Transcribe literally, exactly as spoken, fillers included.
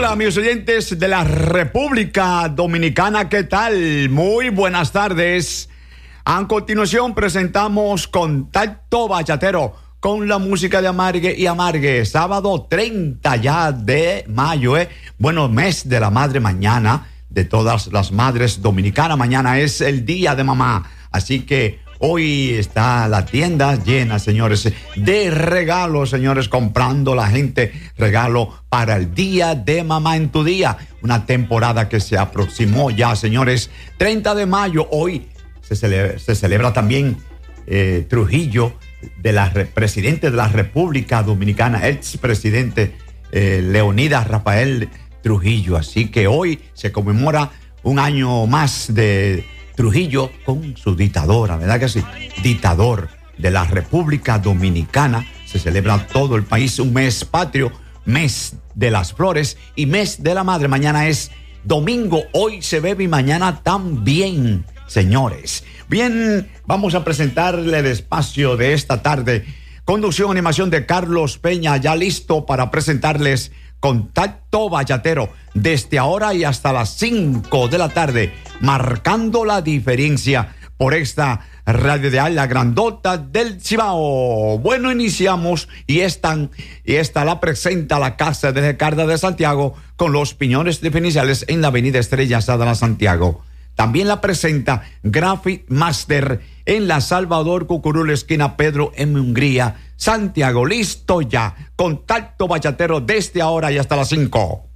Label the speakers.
Speaker 1: Hola, amigos oyentes de la República Dominicana, ¿qué tal? Muy buenas tardes. A continuación presentamos Contacto Bachatero con la música de Amargue y Amargue. Sábado treinta ya de mayo, ¿eh? Bueno, mes de la madre mañana, de todas las madres dominicanas. Mañana es el día de mamá, así que hoy está la tienda llena, señores, de regalos, señores, comprando la gente regalo para el día de mamá en tu día. Una temporada que se aproximó ya, señores. treinta de mayo, hoy se celebra, se celebra también eh, Trujillo, de la presidente de la República Dominicana, expresidente eh, Leonidas Rafael Trujillo. Así que hoy se conmemora un año más de Trujillo con su dictadora, ¿verdad que sí? Dictador de la República Dominicana. Se celebra todo el país, un mes patrio, mes de las flores y mes de la madre. Mañana es domingo, hoy se bebe y mañana también, señores. Bien, vamos a presentarle el espacio de esta tarde. Conducción, animación de Carlos Peña, ya listo para presentarles Contacto Bachatero desde ahora y hasta las cinco de la tarde, marcando la diferencia por esta radio de la grandota del Cibao. Bueno, iniciamos y esta, y esta la presenta la Casa de Ricardo de Santiago con los piñones diferenciales en la avenida Estrella Sadala, Santiago. También la presenta Graphic Master en la Salvador Cucurul, esquina Pedro M. Hungría, Santiago. Listo ya. Contacto Bachatero desde ahora y hasta las cinco.